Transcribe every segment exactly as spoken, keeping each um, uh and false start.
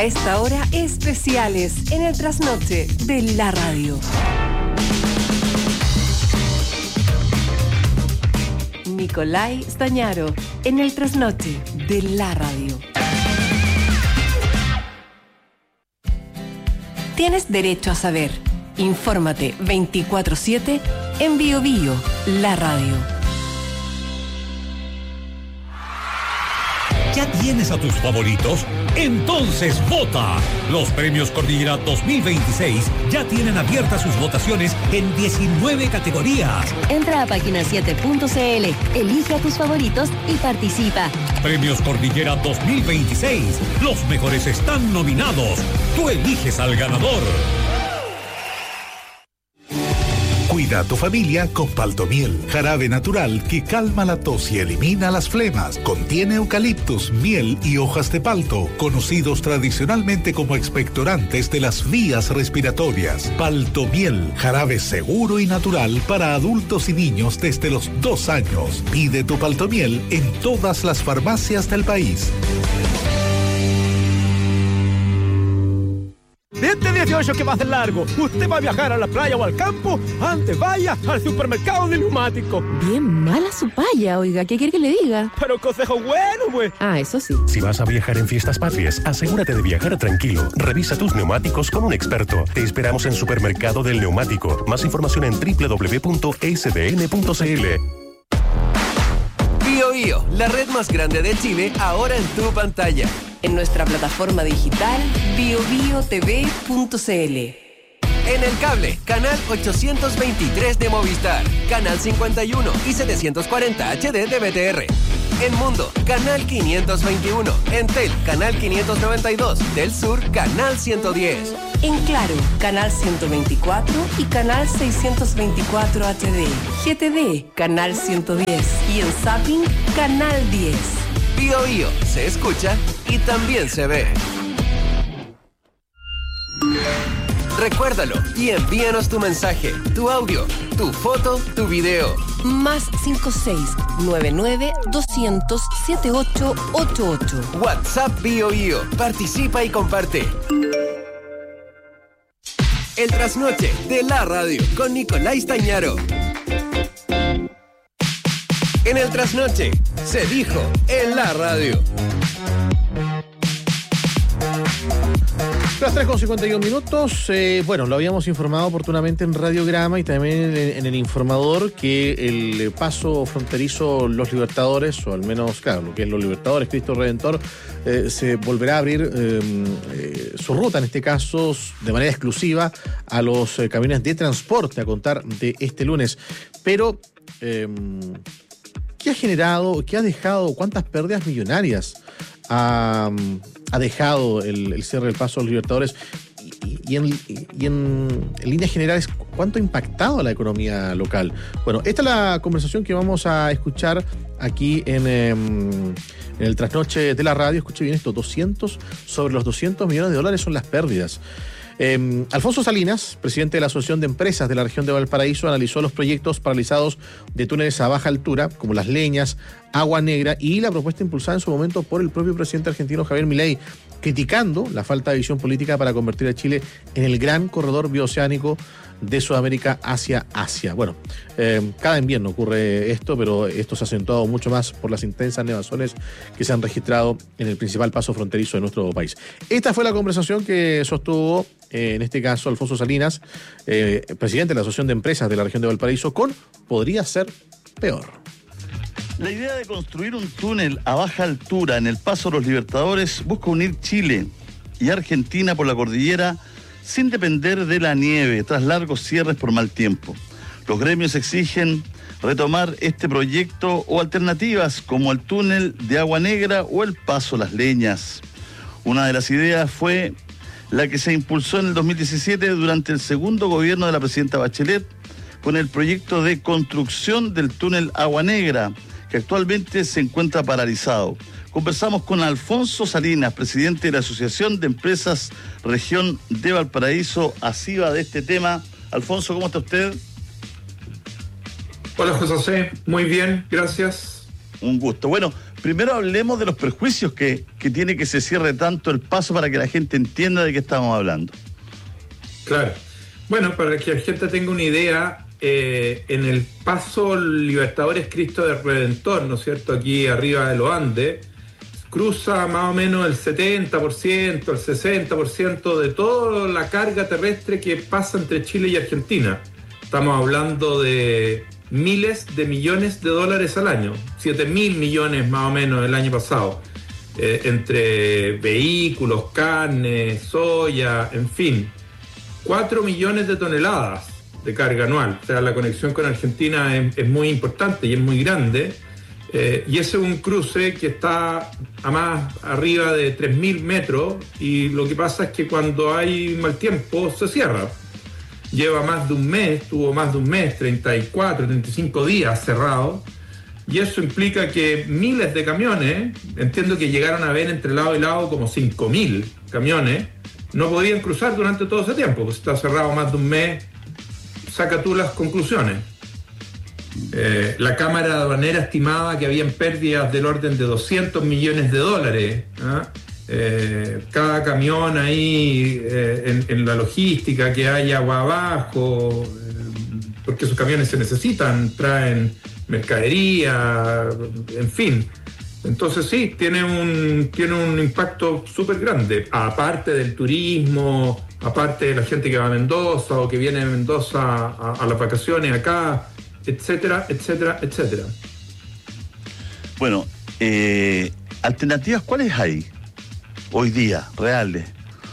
A esta hora, especiales en el trasnoche de la radio. Nicolai Stañaro en el trasnoche de la radio. Tienes derecho a saber. Infórmate veinticuatro siete en Bio Bio, la radio. ¿Ya tienes a tus favoritos? Entonces vota. Los premios Cordillera dos mil veintiséis ya tienen abiertas sus votaciones en diecinueve categorías. Entra a página siete punto c l, elige a tus favoritos y participa. Premios Cordillera dos mil veintiséis. Los mejores están nominados. Tú eliges al ganador. Cuida a tu familia con Paltomiel, jarabe natural que calma la tos y elimina las flemas. Contiene eucaliptus, miel y hojas de palto, conocidos tradicionalmente como expectorantes de las vías respiratorias. Paltomiel, jarabe seguro y natural para adultos y niños desde los dos años. Pide tu Paltomiel en todas las farmacias del país. Este dieciocho que va a ser largo, usted va a viajar a la playa o al campo, antes vaya al supermercado de neumáticos. Bien mala su paya, oiga, ¿qué quiere que le diga? Pero consejo bueno, pues. Ah, eso sí. Si vas a viajar en fiestas patrias, asegúrate de viajar tranquilo. Revisa tus neumáticos con un experto. Te esperamos en Supermercado del Neumático. Más información en doble u doble u doble u punto s d n punto c l. Bio Bio, la red más grande de Chile, ahora en tu pantalla. En nuestra plataforma digital bio bio t v punto c l. En el cable, canal ochocientos veintitrés de Movistar, canal cincuenta y uno y setecientos cuarenta H D de B T R. En Mundo, canal quinientos veintiuno. En Tel, canal quinientos noventa y dos. Del Sur, canal ciento diez. En Claro, canal ciento veinticuatro y canal seiscientos veinticuatro H D. G T D, canal ciento diez. Y en Zapping, canal diez. Bio Bio, se escucha y también se ve. Recuérdalo y envíanos tu mensaje, tu audio, tu foto, tu video. Más cinco seis nueve nueve dos cero cero siete ocho ocho ocho. WhatsApp Bio Bio. Participa y comparte. El trasnoche de la radio con Nicolai Stañaro. En el trasnoche se dijo en la radio. Las tres con cincuenta y un minutos, eh, bueno, lo habíamos informado oportunamente en Radiograma y también en, en el Informador que el paso fronterizo Los Libertadores, o al menos, claro, lo que es Los Libertadores, Cristo Redentor, eh, se volverá a abrir eh, eh, su ruta, en este caso, de manera exclusiva a los eh, camiones de transporte a contar de este lunes. Pero, eh, ¿qué ha generado, qué ha dejado, cuántas pérdidas millonarias ha... ha dejado el, el cierre del paso a los Libertadores y, y, en, y en, en líneas generales, cuánto ha impactado a la economía local? Bueno, esta es la conversación que vamos a escuchar aquí en, eh, en el trasnoche de la radio. Escuche bien esto, doscientos, sobre los doscientos millones de dólares son las pérdidas. Eh, Alfonso Salinas, presidente de la Asociación de Empresas de la región de Valparaíso, analizó los proyectos paralizados de túneles a baja altura, como Las Leñas, Agua Negra, y la propuesta impulsada en su momento por el propio presidente argentino Javier Milei, criticando la falta de visión política para convertir a Chile en el gran corredor bioceánico de Sudamérica hacia Asia. Bueno, eh, cada invierno ocurre esto, pero esto se ha acentuado mucho más por las intensas nevazones que se han registrado en el principal paso fronterizo de nuestro país. Esta fue la conversación que sostuvo, eh, en este caso, Alfonso Salinas, eh, presidente de la Asociación de Empresas de la región de Valparaíso, con Podría Ser Peor. La idea de construir un túnel a baja altura en el Paso de los Libertadores busca unir Chile y Argentina por la cordillera sin depender de la nieve tras largos cierres por mal tiempo. Los gremios exigen retomar este proyecto o alternativas como el túnel de Agua Negra o el Paso Las Leñas. Una de las ideas fue la que se impulsó en el dos mil diecisiete durante el segundo gobierno de la presidenta Bachelet con el proyecto de construcción del túnel Agua Negra, que actualmente se encuentra paralizado. Conversamos con Alfonso Salinas, presidente de la Asociación de Empresas Región de Valparaíso, ASIVA, de este tema. Alfonso, ¿cómo está usted? Hola, José José. Muy bien, gracias. Un gusto. Bueno, primero hablemos de los perjuicios que, que tiene que se cierre tanto el paso para que la gente entienda de qué estamos hablando. Claro. Bueno, para que la gente tenga una idea, eh, en el paso Libertadores Cristo del Redentor, ¿no es cierto?, aquí arriba de los Andes, cruza más o menos el setenta por ciento, el sesenta por ciento de toda la carga terrestre que pasa entre Chile y Argentina. Estamos hablando de miles de millones de dólares al año, siete mil millones más o menos el año pasado, eh, entre vehículos, carne, soya, en fin, cuatro millones de toneladas de carga anual. O sea, la conexión con Argentina es, es muy importante y es muy grande, eh, y ese es un cruce que está a más arriba de tres mil metros, y lo que pasa es que cuando hay mal tiempo se cierra. Lleva más de un mes, tuvo más de un mes, treinta y cuatro, treinta y cinco días cerrado, y eso implica que miles de camiones, entiendo que llegaron a ver entre lado y lado como cinco mil camiones, no podían cruzar durante todo ese tiempo, pues está cerrado más de un mes, saca tú las conclusiones. Eh, la Cámara Aduanera estimaba que habían pérdidas del orden de doscientos millones de dólares, ¿eh? Eh, cada camión ahí eh, en, en la logística, que haya agua abajo, eh, porque esos camiones se necesitan, traen mercadería, en fin. Entonces sí, tiene un, tiene un impacto súper grande, aparte del turismo, aparte de la gente que va a Mendoza o que viene de Mendoza a, a las vacaciones acá, etcétera, etcétera, etcétera. Bueno, eh, alternativas, ¿cuáles hay hoy día, reales?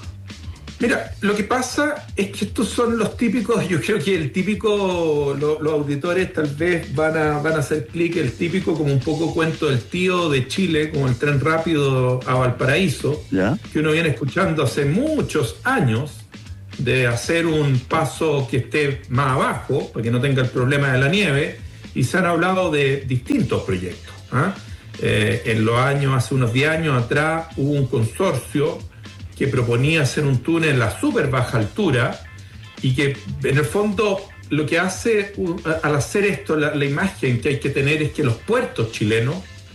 Mira, lo que pasa es que estos son los típicos, yo creo que el típico, lo, los auditores tal vez van a, van a hacer clic, el típico como un poco cuento del tío de Chile, como el tren rápido a Valparaíso, ¿ya?, que uno viene escuchando hace muchos años, de hacer un paso que esté más abajo, para que no tenga el problema de la nieve, y se han hablado de distintos proyectos, ¿eh? Eh, en los años, hace unos diez años atrás, hubo un consorcio que proponía hacer un túnel a súper baja altura, y que en el fondo lo que hace al hacer esto, la, la imagen que hay que tener es que los puertos chilenos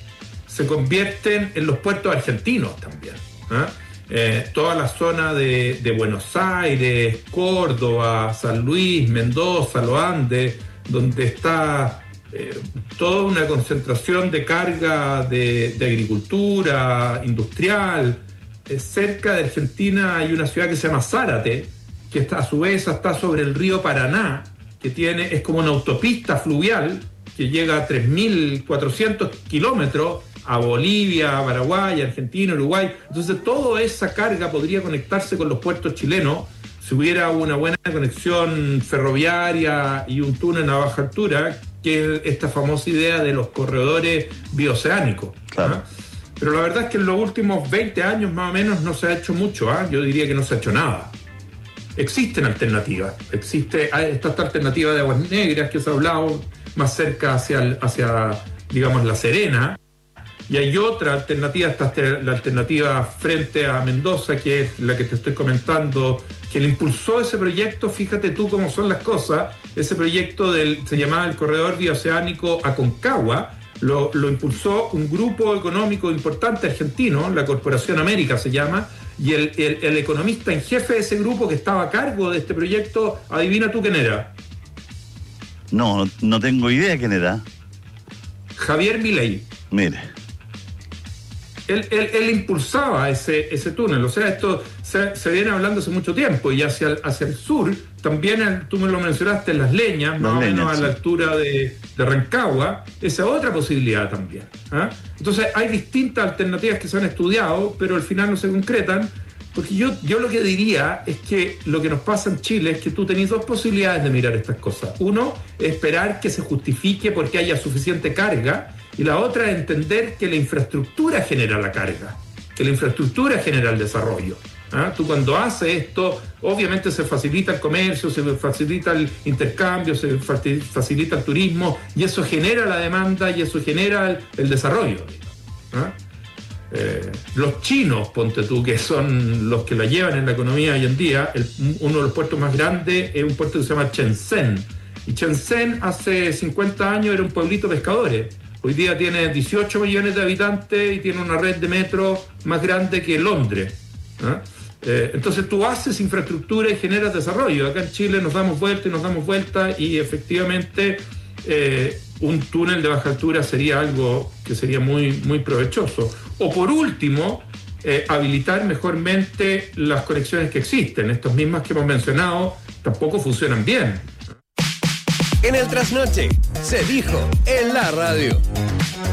se convierten en los puertos argentinos también, ¿eh? Eh, toda la zona de, de Buenos Aires, Córdoba, San Luis, Mendoza, los Andes, donde está eh, toda una concentración de carga de, de agricultura industrial. Eh, cerca de Argentina hay una ciudad que se llama Zárate, que está, a su vez está sobre el río Paraná, que tiene, es como una autopista fluvial que llega a tres mil cuatrocientos kilómetros a Bolivia, a Paraguay, Argentina, Uruguay. Entonces toda esa carga podría conectarse con los puertos chilenos si hubiera una buena conexión ferroviaria y un túnel a baja altura, que es esta famosa idea de los corredores bioceánicos. Claro. ¿Ah? Pero la verdad es que en los últimos veinte años más o menos no se ha hecho mucho, ¿eh? Yo diría que no se ha hecho nada. Existen alternativas, existe esta, esta alternativa de Aguas Negras que se ha hablado más cerca hacia, hacia digamos, La Serena, y hay otra alternativa, esta, la alternativa frente a Mendoza, que es la que te estoy comentando, que le impulsó ese proyecto, fíjate tú cómo son las cosas, ese proyecto del, se llamaba el Corredor Bioceánico Aconcagua, lo, lo impulsó un grupo económico importante argentino, la Corporación América se llama, y el, el, el economista en jefe de ese grupo que estaba a cargo de este proyecto, adivina tú quién era. No, no tengo idea quién era. Javier Milei. Mire. Él, él, él impulsaba ese, ese túnel, o sea, esto se, se viene hablando hace mucho tiempo, y hacia el, hacia el sur, también tú me lo mencionaste, en Las Leñas, más o menos a la altura de, de Rancagua, esa es otra posibilidad también, ¿eh? Entonces hay distintas alternativas que se han estudiado, pero al final no se concretan, porque yo, yo lo que diría es que lo que nos pasa en Chile es que tú tenés dos posibilidades de mirar estas cosas. Uno, esperar que se justifique porque haya suficiente carga, y la otra es entender que la infraestructura genera la carga, que la infraestructura genera el desarrollo. ¿Ah? Tú cuando haces esto, obviamente se facilita el comercio, se facilita el intercambio, se facilita el turismo, y eso genera la demanda y eso genera el, el desarrollo. ¿Ah? Eh, los chinos, ponte tú, que son los que la llevan en la economía hoy en día, el, uno de los puertos más grandes es un puerto que se llama Shenzhen. Y Shenzhen hace cincuenta años era un pueblito de pescadores. Hoy día tiene dieciocho millones de habitantes y tiene una red de metro más grande que Londres. ¿eh? Eh, entonces tú haces infraestructura y generas desarrollo. Acá en Chile nos damos vuelta y nos damos vuelta y efectivamente eh, un túnel de baja altura sería algo que sería muy, muy provechoso. O por último, eh, habilitar mejormente las conexiones que existen. Estas mismas que hemos mencionado tampoco funcionan bien. En el trasnoche se dijo en la radio.